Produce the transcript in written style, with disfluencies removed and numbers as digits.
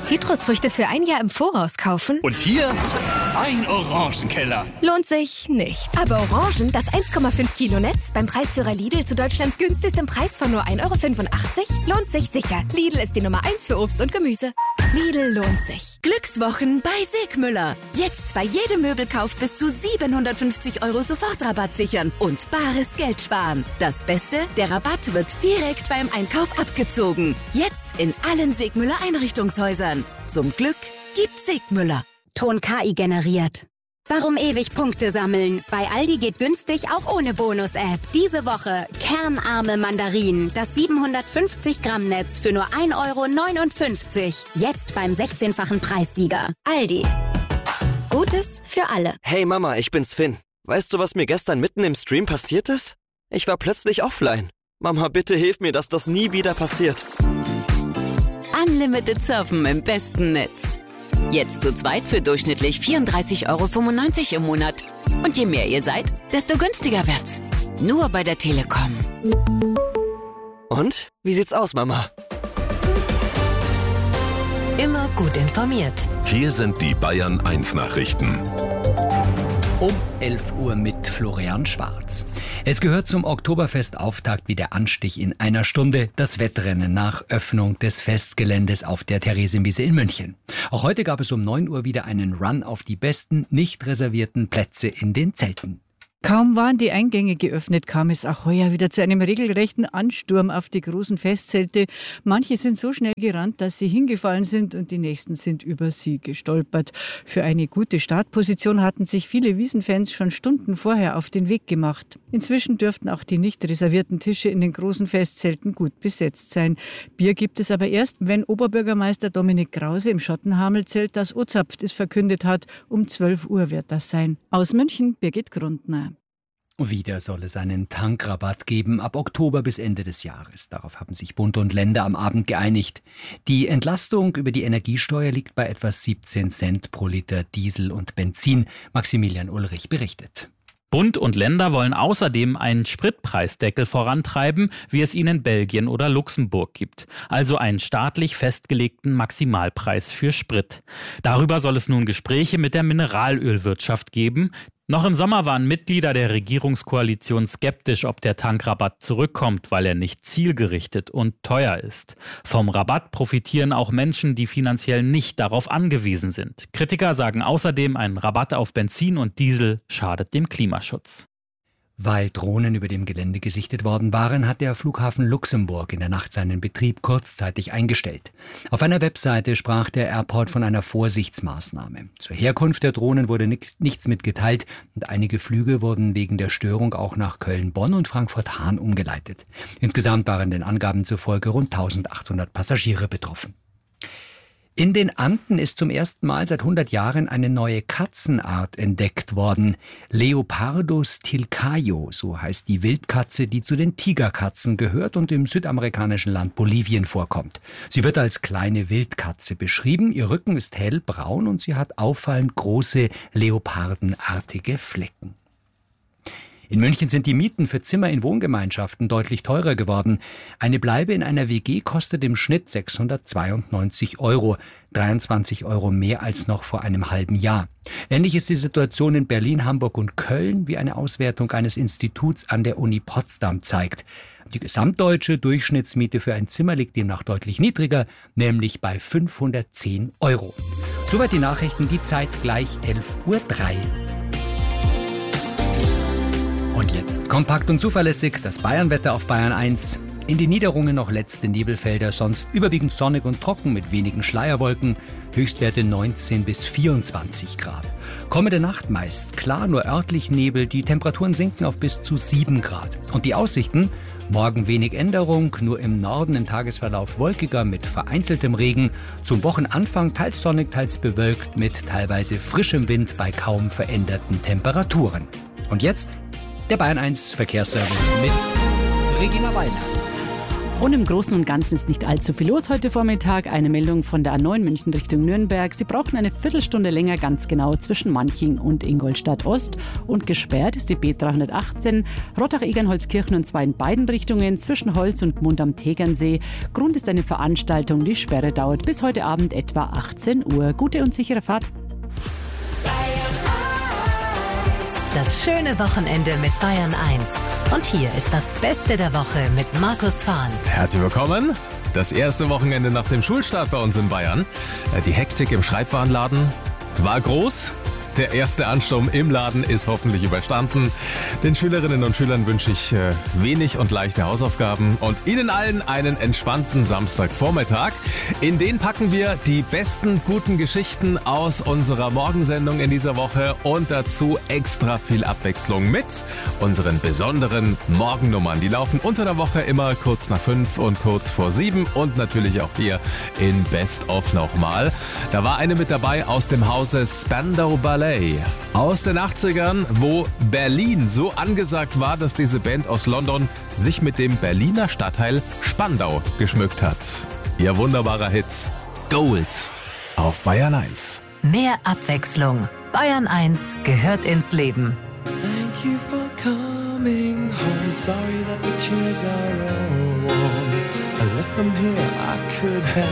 Zitrusfrüchte für ein Jahr im Voraus kaufen? Und hier ein Orangenkeller. Lohnt sich nicht. Aber Orangen, das 1,5 Kilo Netz beim Preisführer Lidl zu Deutschlands günstigstem Preis von nur 1,85 € lohnt sich sicher. Lidl ist die Nummer 1 für Obst und Gemüse. Lidl lohnt sich. Glückswochen bei Segmüller. Jetzt bei jedem Möbelkauf bis zu 750 € Sofortrabatt sichern und bares Geld sparen. Das Beste, der Rabatt wird direkt beim Einkauf abgezogen. Jetzt in allen Segmüller Einrichtungshäusern. Zum Glück gibt's Segmüller. Ton KI generiert. Warum ewig Punkte sammeln? Bei Aldi geht günstig auch ohne Bonus-App. Diese Woche kernarme Mandarinen, das 750 Gramm Netz für nur 1,59 €. Jetzt beim 16-fachen Preissieger. Aldi. Gutes für alle. Hey Mama, ich bin's Finn. Weißt du, was mir gestern mitten im Stream passiert ist? Ich war plötzlich offline. Mama, bitte hilf mir, dass das nie wieder passiert. Unlimited Surfen im besten Netz. Jetzt zu zweit für durchschnittlich 34,95 € im Monat. Und je mehr ihr seid, desto günstiger wird's. Nur bei der Telekom. Und? Wie sieht's aus, Mama? Immer gut informiert. Hier sind die Bayern 1 Nachrichten. Um 11 Uhr mit Florian Schwarz. Es gehört zum Oktoberfestauftakt wie der Anstich in einer Stunde, das Wettrennen nach Öffnung des Festgeländes auf der Theresienwiese in München. Auch heute gab es um 9 Uhr wieder einen Run auf die besten, nicht reservierten Plätze in den Zelten. Kaum waren die Eingänge geöffnet, kam es auch heuer wieder zu einem regelrechten Ansturm auf die großen Festzelte. Manche sind so schnell gerannt, dass sie hingefallen sind und die nächsten sind über sie gestolpert. Für eine gute Startposition hatten sich viele Wiesenfans schon Stunden vorher auf den Weg gemacht. Inzwischen dürften auch die nicht reservierten Tische in den großen Festzelten gut besetzt sein. Bier gibt es aber erst, wenn Oberbürgermeister Dominik Krause im Schottenhamelzelt das Ozapft es verkündet hat. Um 12 Uhr wird das sein. Aus München, Birgit Grundner. Wieder soll es einen Tankrabatt geben ab Oktober bis Ende des Jahres. Darauf haben sich Bund und Länder am Abend geeinigt. Die Entlastung über die Energiesteuer liegt bei etwa 17 Cent pro Liter Diesel und Benzin. Maximilian Ulrich berichtet. Bund und Länder wollen außerdem einen Spritpreisdeckel vorantreiben, wie es ihn in Belgien oder Luxemburg gibt. Also einen staatlich festgelegten Maximalpreis für Sprit. Darüber soll es nun Gespräche mit der Mineralölwirtschaft geben. Noch im Sommer waren Mitglieder der Regierungskoalition skeptisch, ob der Tankrabatt zurückkommt, weil er nicht zielgerichtet und teuer ist. Vom Rabatt profitieren auch Menschen, die finanziell nicht darauf angewiesen sind. Kritiker sagen außerdem, ein Rabatt auf Benzin und Diesel schadet dem Klimaschutz. Weil Drohnen über dem Gelände gesichtet worden waren, hat der Flughafen Luxemburg in der Nacht seinen Betrieb kurzzeitig eingestellt. Auf einer Webseite sprach der Airport von einer Vorsichtsmaßnahme. Zur Herkunft der Drohnen wurde nichts mitgeteilt und einige Flüge wurden wegen der Störung auch nach Köln, Bonn und Frankfurt-Hahn umgeleitet. Insgesamt waren den Angaben zufolge rund 1800 Passagiere betroffen. In den Anden ist zum ersten Mal seit 100 Jahren eine neue Katzenart entdeckt worden. Leopardus tilcaio, so heißt die Wildkatze, die zu den Tigerkatzen gehört und im südamerikanischen Land Bolivien vorkommt. Sie wird als kleine Wildkatze beschrieben, ihr Rücken ist hellbraun und sie hat auffallend große leopardenartige Flecken. In München sind die Mieten für Zimmer in Wohngemeinschaften deutlich teurer geworden. Eine Bleibe in einer WG kostet im Schnitt 692 €, 23 € mehr als noch vor einem halben Jahr. Ähnlich ist die Situation in Berlin, Hamburg und Köln, wie eine Auswertung eines Instituts an der Uni Potsdam zeigt. Die gesamtdeutsche Durchschnittsmiete für ein Zimmer liegt demnach deutlich niedriger, nämlich bei 510 €. Soweit die Nachrichten, die Zeit gleich 11:03 Uhr. Und jetzt kompakt und zuverlässig das Bayernwetter auf Bayern 1. In den Niederungen noch letzte Nebelfelder, sonst überwiegend sonnig und trocken mit wenigen Schleierwolken. Höchstwerte 19 bis 24 Grad. Kommende Nacht meist klar, nur örtlich Nebel. Die Temperaturen sinken auf bis zu 7 Grad. Und die Aussichten? Morgen wenig Änderung, nur im Norden im Tagesverlauf wolkiger mit vereinzeltem Regen. Zum Wochenanfang teils sonnig, teils bewölkt mit teilweise frischem Wind bei kaum veränderten Temperaturen. Und jetzt der Bayern 1 Verkehrsservice mit Regina Wallner. Und im Großen und Ganzen ist nicht allzu viel los heute Vormittag. Eine Meldung von der A9 München Richtung Nürnberg. Sie brauchen eine Viertelstunde länger, ganz genau zwischen Manching und Ingolstadt Ost. Und gesperrt ist die B318 Rottach-Egernholzkirchen, und zwar in beiden Richtungen zwischen Holz und Gmund am Tegernsee. Grund ist eine Veranstaltung. Die Sperre dauert bis heute Abend etwa 18 Uhr. Gute und sichere Fahrt. Das schöne Wochenende mit Bayern 1. Und hier ist das Beste der Woche mit Markus Fahn. Herzlich willkommen. Das erste Wochenende nach dem Schulstart bei uns in Bayern. Die Hektik im Schreibwarenladen war groß. Der erste Ansturm im Laden ist hoffentlich überstanden. Den Schülerinnen und Schülern wünsche ich wenig und leichte Hausaufgaben und Ihnen allen einen entspannten Samstagvormittag. In den packen wir die besten guten Geschichten aus unserer Morgensendung in dieser Woche und dazu extra viel Abwechslung mit unseren besonderen Morgennummern. Die laufen unter der Woche immer kurz nach 5 und kurz vor 7 und natürlich auch hier in Best of nochmal. Da war eine mit dabei aus dem Hause Spandau Ballet. Aus den 80ern, wo Berlin so angesagt war, dass diese Band aus London sich mit dem Berliner Stadtteil Spandau geschmückt hat. Ihr wunderbarer Hit Gold auf Bayern 1. Mehr Abwechslung. Bayern 1 gehört ins Leben. Thank you for coming home. Sorry that the chairs are all warm. I left them here, I could have